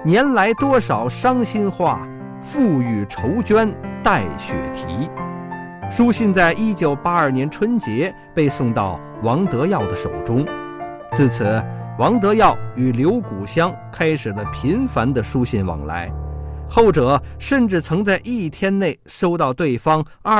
年来多少伤心话，付与愁绢待雪题。书信在1982年春节被送到王德耀的手中，自此王德耀与刘谷乡开始了频繁的书信往来，后者甚至曾在一天内收到对方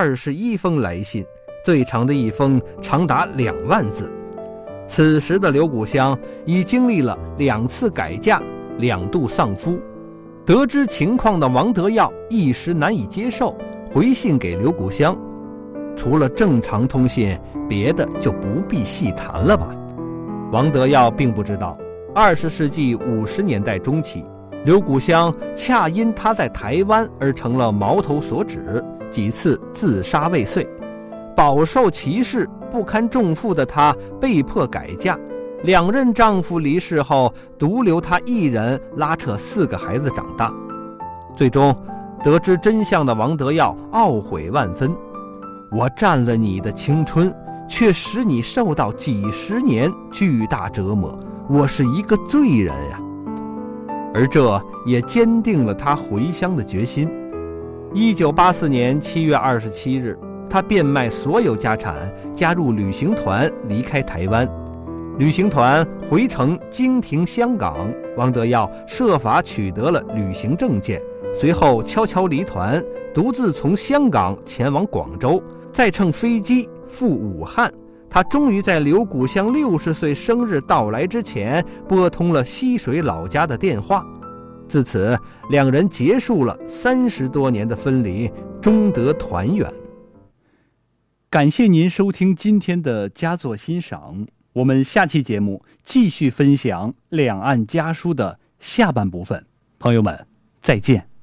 21封来信，最长的一封长达2万字。此时的刘谷乡已经历了2次改嫁，2度丧夫。得知情况的王德耀一时难以接受，回信给刘谷乡，除了正常通信，别的就不必细谈了吧。王德耀并不知道，20世纪50年代中期，刘谷乡恰因他在台湾而成了矛头所指，几次自杀未遂。饱受歧视不堪重负的她被迫改嫁，2任丈夫离世后，独留她一人拉扯4个孩子长大。最终得知真相的王德耀懊悔万分，我占了你的青春，却使你受到几十年巨大折磨，我是一个罪人呀。而这也坚定了他回乡的决心。1984年7月27日，他变卖所有家产，加入旅行团离开台湾。旅行团回程经停香港，王德耀设法取得了旅行证件，随后悄悄离团，独自从香港前往广州，再乘飞机赴武汉。他终于在刘谷乡60岁生日到来之前拨通了溪水老家的电话。自此，2人结束了30多年的分离，终得团圆。感谢您收听今天的佳作欣赏，我们下期节目继续分享两岸家书的下半部分。朋友们，再见。